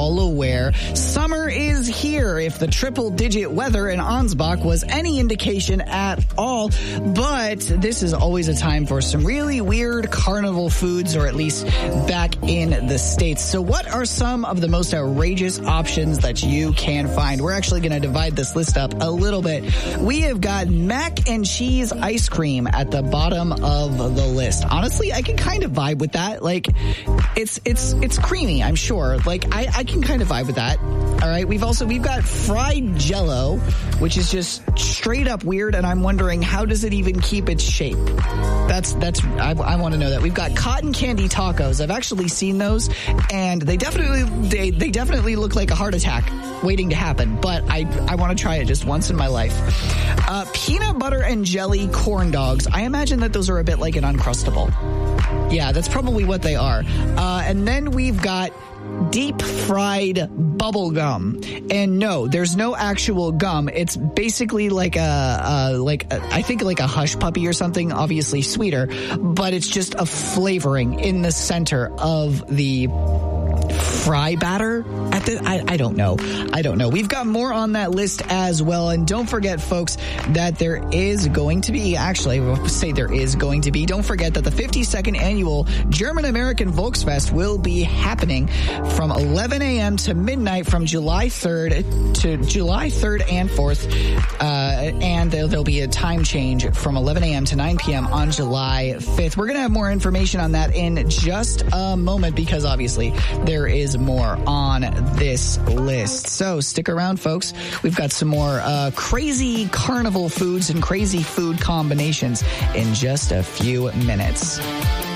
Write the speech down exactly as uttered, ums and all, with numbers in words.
all aware, summer is here, if the triple-digit weather in Ansbach was any indication at all. But this is always a time for some really weird carnival foods, or at least back in the States. So what are some of the most outrageous options that you can find? We're actually going to divide this list up a little bit. We have got mac and cheese ice cream at the bottom of the list. Honestly, I can kind of vibe with that. Like, it's it's it's creamy, I'm sure. Like, I, I can kind of vibe with that. All right. We've also, we've got fried Jell-O, which is just straight up weird. And I'm wondering, how does it even keep its shape? That's, that's, I, I want to know that. We've got cotton candy tacos. I've actually seen those, and they definitely, they, they definitely look like a heart attack waiting to happen. But I, I want to try it just once in my life. Uh, peanut butter and jelly corn dogs. I imagine that those are a bit like an Uncrustable. Yeah, that's probably what they are. Uh, and then we've got deep fried bubble gum. And no, there's no actual gum. It's basically like a, uh, like a, I think like a Hush Puppy or something, obviously sweeter, but it's just a flavoring in the center of the fry batter at the, I, I don't know. I don't know. We've got more on that list as well. And don't forget, folks, that there is going to be, actually, I will say there is going to be, don't forget that the fifty-second annual German-American Volksfest will be happening from eleven a.m. to midnight from July third to July third and fourth. Uh, and there'll, there'll be a time change from eleven a.m. to nine p.m. on July fifth. We're going to have more information on that in just a moment, because obviously there is more on this list. So stick around, folks. We've got some more uh, crazy carnival foods and crazy food combinations in just a few minutes.